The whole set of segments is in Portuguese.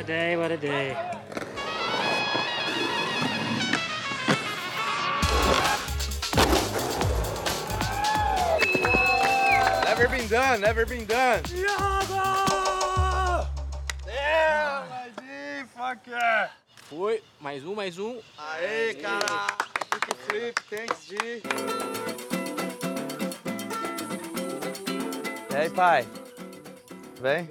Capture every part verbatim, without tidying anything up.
day, what a day. Never been done, never been done. Thiago! Yeah, Maggi, fuck yeah. Foi, mais um, mais um. Aê, cara. Kick flip, thanks, G. E aí, pai? Vem?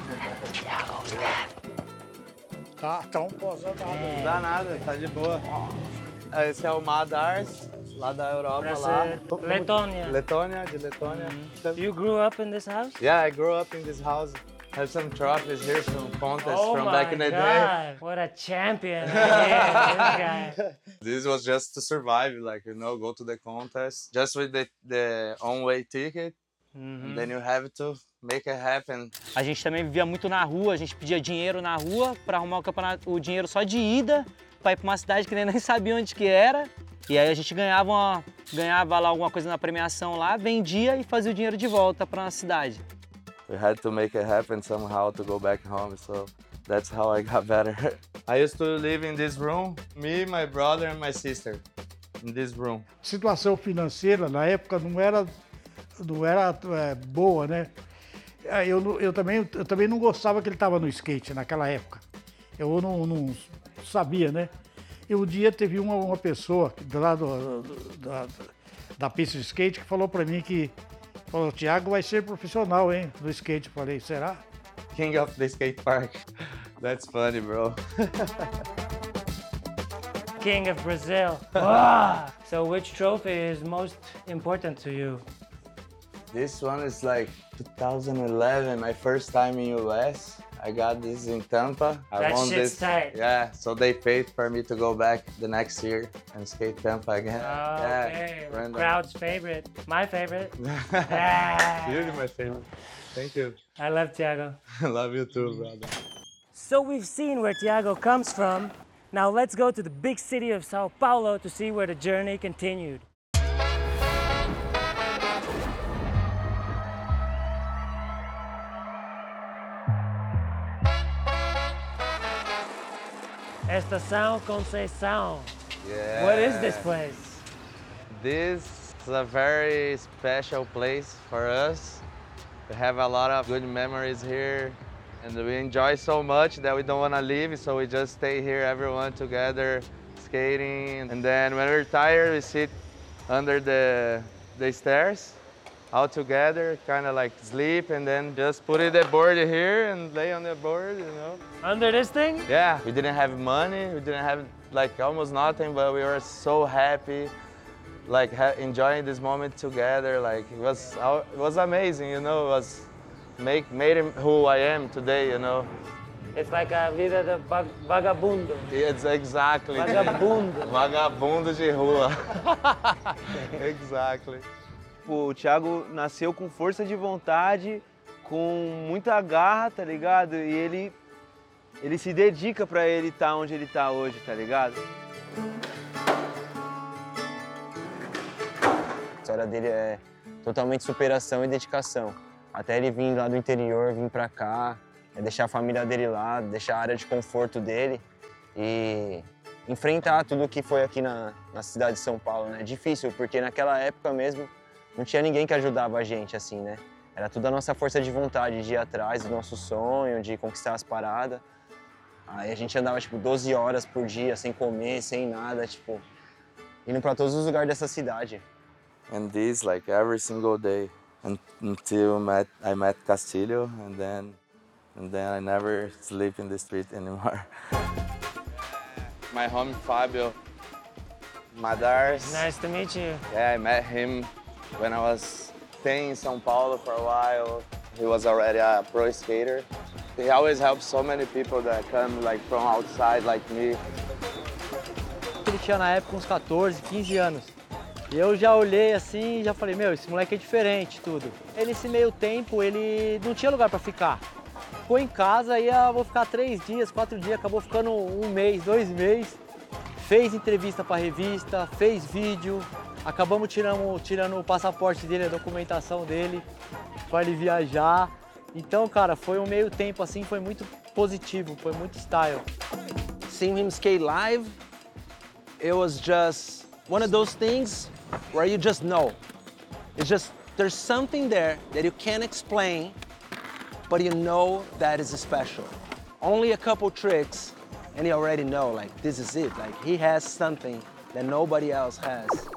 Tá, então posso dar nada. Não dá nada, tá de boa. Esse é o Madars, lá da Europa, lá. Letônia. Letônia, de Letônia. You grew up in this house? Yeah, I grew up in this house. Have some trophies here from contests Oh from my back in the God. day. What a champion. Yeah, this guy. This was just to survive, like, you know, go to the contest, just with the, the on-way ticket, Mm-hmm. and then you have to make it happen. A gente também vivia muito na rua, a gente pedia dinheiro na rua para arrumar o campeonato, o dinheiro só de ida, para ir para uma cidade que nem, nem sabia onde que era. E aí a gente ganhava, uma, ganhava lá alguma coisa na premiação lá, vendia e fazia o dinheiro de volta para a cidade. We had to make it happen somehow to go back home, so that's how I got better. I used to live in this room, me, my brother and my sister, in this room. Situação financeira na época não era, não era é, boa, né? Eu, não- eu, também, eu também não gostava que ele estava no skate naquela época. Eu não, não sabia, né? E um dia teve uma, uma pessoa do lado da, da pista de skate que falou para mim que falou, Thiago vai ser profissional, hein, no skate. Eu falei, será? King of the skate park. That's funny, bro. King of Brazil. Wow. So which trophy is most important to you? This one is like two thousand eleven, my first time in U S. I got this in Tampa. I That won shit's this. tight. Yeah, so they paid for me to go back the next year and skate Tampa again. Okay. Yeah, random. Crowd's favorite. My favorite. Ah. You're my favorite. Thank you. I love Thiago. Love you too, brother. So we've seen where Thiago comes from. Now let's go to the big city of Sao Paulo to see where the journey continued. Estação Conceição. Yeah. What is this place? This is a very special place for us. We have a lot of good memories here, and we enjoy so much that we don't want to leave, so we just stay here, everyone together, skating. And then when we're tired, we sit under the, the stairs, all together, kind of like sleep, and then just put in the board here and lay on the board, you know. Under this thing? Yeah, we didn't have money, we didn't have like almost nothing, but we were so happy, like ha enjoying this moment together. Like it was, it was amazing, you know. It was make made him who I am today, you know. It's like a vida de vag- vagabundo. It's exactly. Vagabundo. Vagabundo de rua. Exactly. Pô, o Thiago nasceu com força de vontade, com muita garra, tá ligado? E ele, ele se dedica pra ele estar onde ele tá hoje, tá ligado? A história dele é totalmente superação e dedicação. Até ele vir lá do interior, vir pra cá, é deixar a família dele lá, deixar a área de conforto dele e enfrentar tudo que foi aqui na, na cidade de São Paulo, né? É difícil, porque naquela época mesmo não tinha ninguém que ajudava a gente, assim, né? Era tudo a nossa força de vontade de ir atrás do nosso sonho, de conquistar as paradas. Aí a gente andava, tipo, doze horas por dia, sem comer, sem nada, tipo, indo pra todos os lugares dessa cidade. And this like every single day un until met, I met Castillo, and then and then I never sleep in the street anymore. My homie Fabio Madars. Nice to meet you. Yeah, I met him when I was staying in São Paulo for a while. He was already a pro skater. He always helps so many people that come like from outside like me. Ele tinha na época uns quatorze, quinze anos. E eu já olhei assim e já falei, meu, esse moleque é diferente, tudo. Ele, nesse meio tempo, ele não tinha lugar pra ficar. Ficou em casa e ah, vou ficar três dias, quatro dias, acabou ficando um mês, dois meses. Fez entrevista pra revista, fez vídeo. Acabamos tirando, tirando o passaporte dele, a documentação dele, pra ele viajar. Então, cara, foi um meio tempo assim, foi muito positivo, foi muito style. Seeing him skate live, it was just one of those things where you just know. It's just, there's something there that you can't explain, but you know that is special. Only a couple tricks, and you already know, like, this is it. Like, he has something that nobody else has.